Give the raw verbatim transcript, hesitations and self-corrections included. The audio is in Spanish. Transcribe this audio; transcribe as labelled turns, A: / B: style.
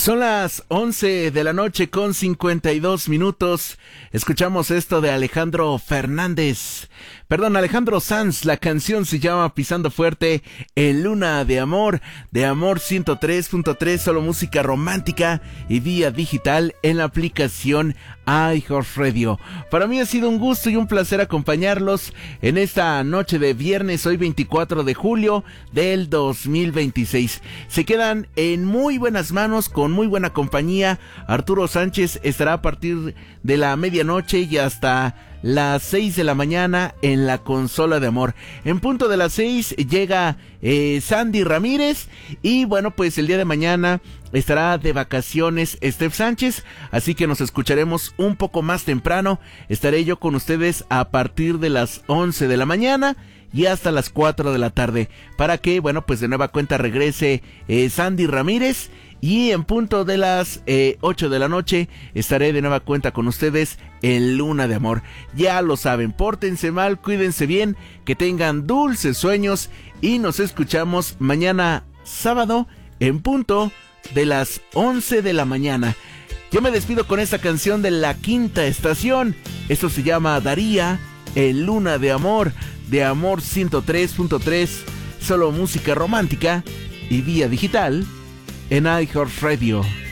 A: Son las once de la noche con cincuenta y dos minutos. Escuchamos esto de Alejandro Fernández. Perdón, Alejandro Sanz. La canción se llama Pisando Fuerte en Luna de Amor. De Amor ciento tres punto tres, solo música romántica y vía digital en la aplicación iHeartRadio. Para mí ha sido un gusto y un placer acompañarlos en esta noche de viernes, hoy veinticuatro de julio del dos mil veintiséis. Se quedan en muy buenas manos, con muy buena compañía. Arturo Sánchez estará a partir de la medianoche y hasta las seis de la mañana en la consola de amor. En punto de las seis llega eh, Sandy Ramírez, y bueno, pues el día de mañana estará de vacaciones Steph Sánchez, así que nos escucharemos un poco más temprano. Estaré yo con ustedes a partir de las once de la mañana y hasta las cuatro de la tarde, para que, bueno, pues de nueva cuenta regrese eh, Sandy Ramírez. Y en punto de las eh, ocho de la noche estaré de nueva cuenta con ustedes en Luna de Amor. Ya lo saben, pórtense mal, cuídense bien, que tengan dulces sueños y nos escuchamos mañana sábado en punto de las once de la mañana. Yo me despido con esta canción de La Quinta Estación. Esto se llama Daría en Luna de Amor, de Amor ciento tres punto tres, solo música romántica y vía digital en iHeartRadio.